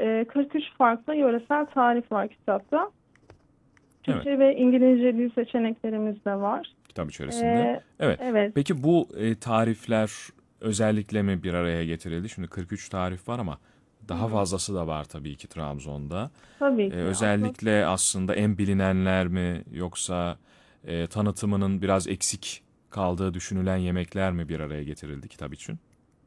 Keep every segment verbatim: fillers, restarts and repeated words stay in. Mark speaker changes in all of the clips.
Speaker 1: e, kırk üç farklı yöresel tarif var kitapta.
Speaker 2: Evet,
Speaker 1: Türkçe ve İngilizce dil seçeneklerimiz de var.
Speaker 2: kitap içerisinde.
Speaker 1: E,
Speaker 2: Evet.
Speaker 1: evet,
Speaker 2: Peki bu e, tarifler özellikle mi bir araya getirildi? Şimdi kırk üç tarif var ama
Speaker 1: hı
Speaker 2: daha
Speaker 1: hı.
Speaker 2: fazlası da var tabii ki Trabzon'da.
Speaker 1: Tabii
Speaker 2: E,
Speaker 1: ki aslında.
Speaker 2: özellikle aslında en bilinenler mi yoksa e, tanıtımının biraz eksik kaldığı düşünülen yemekler mi bir araya getirildi kitap için?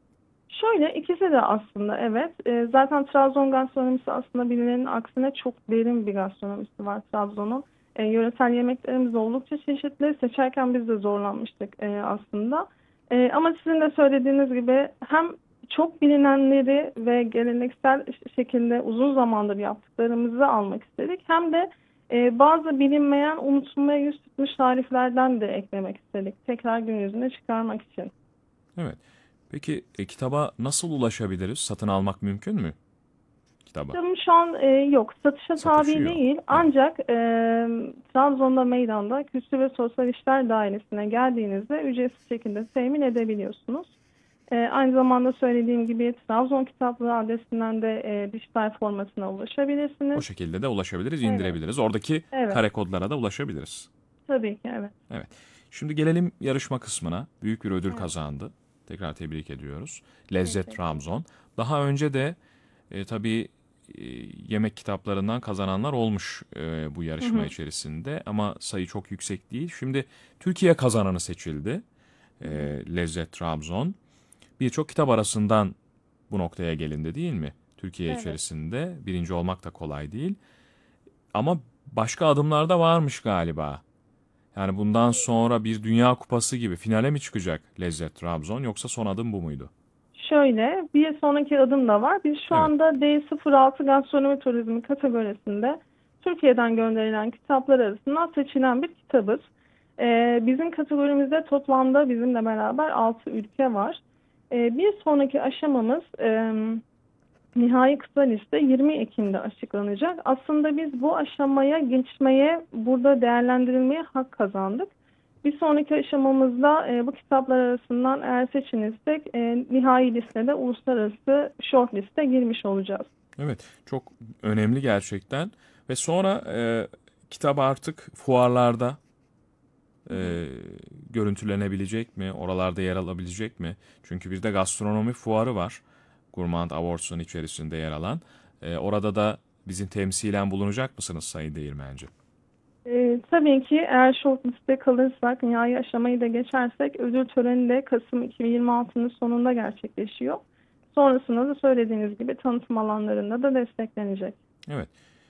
Speaker 1: Şöyle ikisi de aslında evet. E, zaten Trabzon gastronomisi aslında bilinenin aksine çok derin bir gastronomisi var Trabzon'un. E, yöresel yemeklerimiz oldukça çeşitli. Seçerken biz de zorlanmıştık e, aslında. E, ama sizin de söylediğiniz gibi hem çok bilinenleri ve geleneksel şekilde uzun zamandır yaptıklarımızı almak istedik. Hem de e, bazı bilinmeyen, unutulmaya yüz tutmuş tariflerden de eklemek istedik. Tekrar gün yüzüne çıkarmak için.
Speaker 2: Evet. Peki e, kitaba nasıl ulaşabiliriz? Satın almak mümkün mü kitaba?
Speaker 1: Kitabım şu an e, yok. Satışa
Speaker 2: Satışı
Speaker 1: tabi
Speaker 2: yok.
Speaker 1: değil.
Speaker 2: Evet.
Speaker 1: Ancak e, Trabzon'da meydanda Kültür ve Sosyal İşler Dairesi'ne geldiğinizde ücretsiz şekilde temin edebiliyorsunuz. E, aynı zamanda söylediğim gibi Trabzon Kitaplığı adresinden de e, dijital formatına
Speaker 2: O
Speaker 1: ulaşabilirsiniz.
Speaker 2: şekilde de ulaşabiliriz,
Speaker 1: Evet,
Speaker 2: indirebiliriz. Oradaki
Speaker 1: evet.
Speaker 2: kare kodlara da ulaşabiliriz.
Speaker 1: Tabii ki evet.
Speaker 2: Evet. Şimdi gelelim yarışma kısmına. Büyük bir ödül
Speaker 1: Evet,
Speaker 2: kazandı. Tekrar tebrik ediyoruz. Lezzet
Speaker 1: teşekkürler.
Speaker 2: Trabzon. Daha önce de e, tabii e, yemek kitaplarından kazananlar olmuş e, bu
Speaker 1: Hı
Speaker 2: yarışma
Speaker 1: hı.
Speaker 2: içerisinde ama sayı çok yüksek değil. Şimdi Türkiye kazananı seçildi.
Speaker 1: Hı
Speaker 2: E,
Speaker 1: hı.
Speaker 2: Lezzet Trabzon. Birçok kitap arasından bu noktaya gelindi değil mi? Türkiye
Speaker 1: Evet.
Speaker 2: içerisinde birinci olmak da kolay değil. Ama başka adımlar da varmış galiba. Yani bundan sonra bir Dünya Kupası gibi finale mi çıkacak Lezzet Trabzon yoksa son adım bu muydu?
Speaker 1: Şöyle bir sonraki adım da var. Biz şu
Speaker 2: Evet.
Speaker 1: anda D sıfır altı gastronomi turizmi kategorisinde Türkiye'den gönderilen kitaplar arasından seçilen bir kitabız. Ee, bizim kategorimizde toplamda bizimle beraber altı ülke var. Ee, bir sonraki aşamamız e, nihai kısa liste yirmi Ekim'de açıklanacak. Aslında biz bu aşamaya geçmeye, burada değerlendirilmeye hak kazandık. Bir sonraki aşamamızda e, bu kitaplar arasından eğer seçilirsek e, nihai listede uluslararası short liste girmiş olacağız.
Speaker 2: Evet, çok önemli gerçekten. Ve sonra e, kitap artık fuarlarda
Speaker 1: Hı hı.
Speaker 2: e, görüntülenebilecek mi? Oralarda yer alabilecek mi? Çünkü bir de gastronomi fuarı var. Gourmand Awards'un içerisinde yer alan. E, orada da bizim temsilen bulunacak mısınız Sayın Değirmenci?
Speaker 1: E, tabii ki eğer short liste kalırsak, nihai aşamayı da geçersek ödül töreni de Kasım iki bin yirmi altının sonunda gerçekleşiyor. Sonrasında da söylediğiniz gibi tanıtım alanlarında da desteklenecek.
Speaker 2: Evet.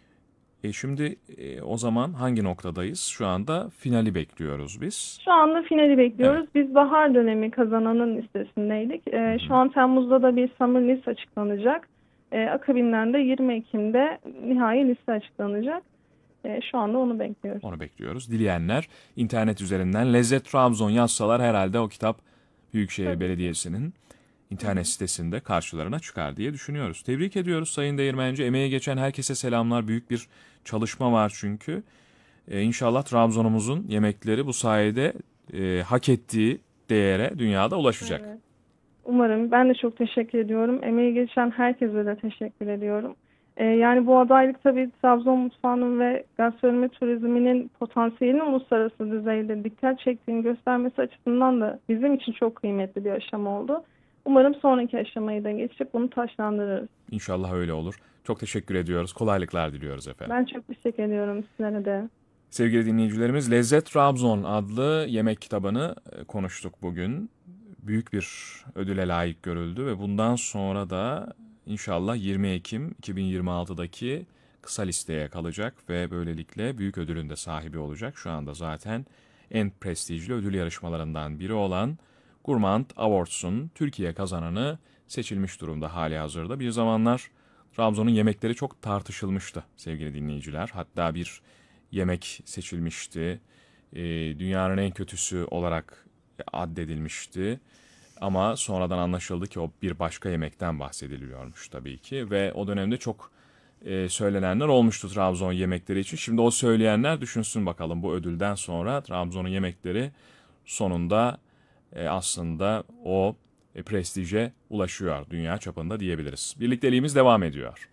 Speaker 2: E şimdi e, o zaman hangi noktadayız? Şu anda finali bekliyoruz biz.
Speaker 1: Şu anda finali
Speaker 2: Evet.
Speaker 1: bekliyoruz. Biz bahar dönemi kazananın listesindeydik.
Speaker 2: Hı
Speaker 1: Ee, şu
Speaker 2: hı.
Speaker 1: an Temmuz'da da bir summer list açıklanacak. Ee, akabinden de yirmi Ekim'de nihai liste açıklanacak. Ee, şu anda onu bekliyoruz.
Speaker 2: Onu bekliyoruz. Dileyenler internet üzerinden Lezzet Trabzon yazsalar herhalde o kitap Büyükşehir
Speaker 1: Tabii ki.
Speaker 2: Belediyesi'nin
Speaker 1: Hı hı.
Speaker 2: internet sitesinde karşılarına çıkar diye düşünüyoruz. Tebrik ediyoruz Sayın Değirmenci. Emeğe geçen herkese selamlar. Büyük bir çalışma var çünkü. Ee, İnşallah Trabzon'umuzun yemekleri bu sayede e, hak ettiği değere dünyada ulaşacak.
Speaker 1: Evet. Umarım. Ben de çok teşekkür ediyorum. Emeği geçen herkese de teşekkür ediyorum. Ee, yani bu adaylık tabii Trabzon mutfağının ve gastronomi turizminin potansiyelinin uluslararası düzeyde dikkat çektiğini göstermesi açısından da bizim için çok kıymetli bir aşama oldu. Umarım sonraki aşamayı da geçip bunu taşlandırırız.
Speaker 2: İnşallah öyle olur. Çok teşekkür ediyoruz. Kolaylıklar diliyoruz efendim.
Speaker 1: Ben çok teşekkür ediyorum sizlere de.
Speaker 2: Sevgili dinleyicilerimiz, Lezzet Trabzon adlı yemek kitabını e, konuştuk bugün. Büyük bir ödüle layık görüldü ve bundan sonra da inşallah yirmi Ekim iki bin yirmi altıdaki kısa listeye kalacak ve böylelikle büyük ödülün de sahibi olacak. Şu anda zaten en prestijli ödül yarışmalarından biri olan Gourmand Awards'un Türkiye kazananı seçilmiş durumda hali hazırda. Bir zamanlar Trabzon'un yemekleri çok tartışılmıştı sevgili dinleyiciler. Hatta bir yemek seçilmişti. E, dünyanın en kötüsü olarak addedilmişti. Ama sonradan anlaşıldı ki o bir başka yemekten bahsediliyormuş tabii ki. Ve o dönemde çok e, söylenenler olmuştu Trabzon yemekleri için. Şimdi o söyleyenler düşünsün bakalım bu ödülden sonra Trabzon'un yemekleri sonunda e, aslında o e, prestije ulaşıyor dünya çapında diyebiliriz. Birlikteliğimiz devam ediyor.